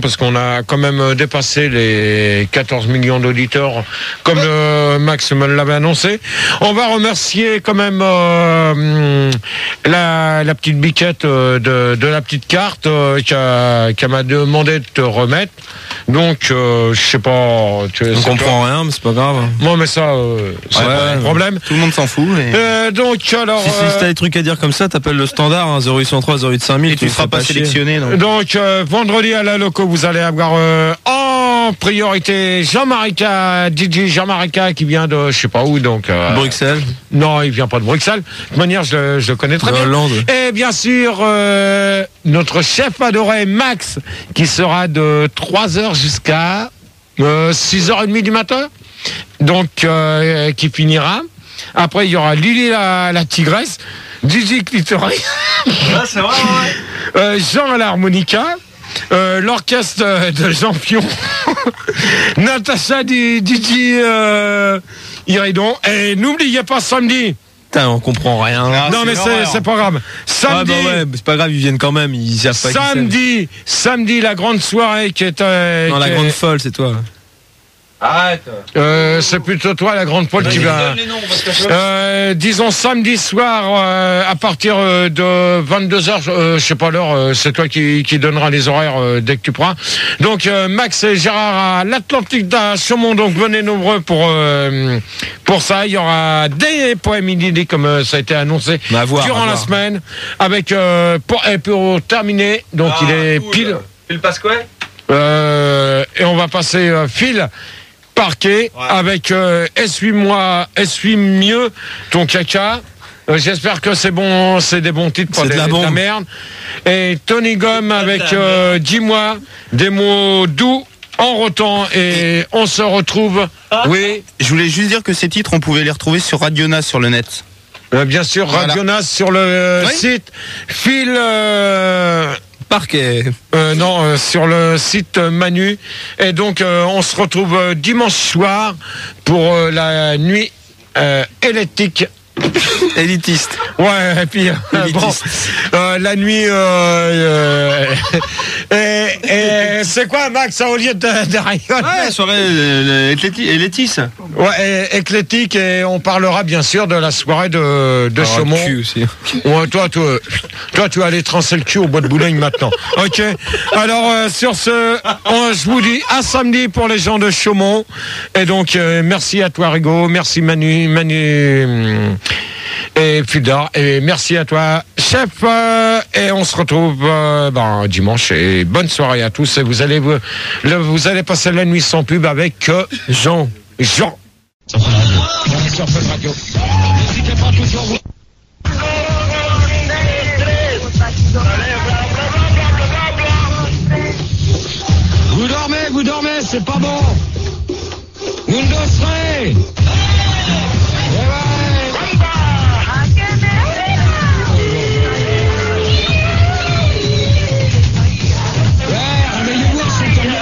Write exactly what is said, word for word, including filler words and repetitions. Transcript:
parce qu'on a quand même dépassé les quatorze millions d'auditeurs, comme euh, Max me l'avait annoncé. On va remercier quand même euh, la, la petite biquette de, de la petite carte euh, qui m'a demandé de te remettre. Donc, euh, je sais pas... Tu, on comprend toi. rien, mais c'est pas grave. Moi, mais ça, euh, c'est ouais, pas un problème. Tout le monde s'en fout. Et... Euh, donc, alors... Si, euh, si t'as des trucs à dire comme ça, t'appelles le standard, hein, zéro huit cent trois zéro huit cinq mille. Et tu ne seras pas sélectionné. Donc, donc euh, vendredi à la loco, vous allez avoir euh, en priorité Jean-Marie D J Jean-Marie qui vient de je sais pas où, donc... Euh, Bruxelles. Non, il vient pas de Bruxelles. De toute manière, je, je le connais très de bien. Hollande. Et bien sûr, euh, notre chef adoré, Max, qui sera de trois heures jusqu'à euh, six heures trente du matin. Donc, euh, qui finira. Après, il y aura Lily la, la tigresse, Gigi Clitoris, ouais, c'est vrai, ouais. euh, Jean à l'harmonica, euh, l'orchestre de Jean Pion, Natacha D J euh, Iridon. Et n'oubliez pas samedi. Putain, on comprend rien. Ah, non, mais c'est, c'est pas grave. Samedi. Ah bah ouais, c'est pas grave, ils viennent quand même. Ils savent pas samedi, samedi, la grande soirée qui est. Euh, non, qui la est... grande folle, c'est toi. Arrête. Euh, c'est plutôt toi, la grande folle, qui va. Euh, disons samedi soir, euh, à partir de vingt-deux heures, euh, je sais pas l'heure, euh, c'est toi qui, qui donnera les horaires euh, dès que tu pourras. Donc euh, Max et Gérard à l'Atlantique d'Chaumont, donc venez nombreux pour euh, pour ça. Il y aura des poèmes inédits comme euh, ça a été annoncé bah, voir, durant la voir. semaine, avec euh, pour, et pour terminer, donc ah, il est cool. pile. Phil Pasquet. Euh, et on va passer euh, Phil. Parquet, ouais. Avec euh, Essuie-moi, Essuie mieux ton caca. Euh, j'espère que c'est bon, c'est des bons titres, pas c'est des, de la, de la merde. Et Tony Gomme avec euh, Dis-moi, des mots doux en rotant, et on se retrouve. Ah. Oui. Je voulais juste dire que ces titres, on pouvait les retrouver sur Radionas sur le net. Euh, bien sûr, voilà. Radionas sur le euh, oui. site. Phil. Euh, Parquet. Euh, non, euh, sur le site euh, Manu. Et donc, euh, on se retrouve euh, dimanche soir pour euh, la nuit euh, électrique. Élitiste. Ouais, et puis, euh, bon, euh, la nuit... Euh, euh, et, et c'est quoi, Max, au lieu de, de rigoler? Ouais, soirée éclectique. Ouais, éclectique, et on parlera bien sûr de la soirée de, de alors, Chaumont. Cul aussi. Ouais, toi, toi, toi, tu vas aller trancer le cul au bois de Boulogne maintenant. Ok. Alors, euh, sur ce, on, je vous dis à samedi pour les gens de Chaumont. Et donc, euh, merci à toi, Rigo. Merci, Manu, Manu et Fulda. Et merci à toi, chef. Euh, et on se retrouve euh, ben, dimanche. Et bonne soirée à tous. Et vous allez, vous, le, vous allez passer la nuit sans pub avec euh, Jean. Jean. Sur Fun Radio. N'hésitez pas toujours. Vous dormez, vous dormez, c'est pas bon. Vous ne dormez.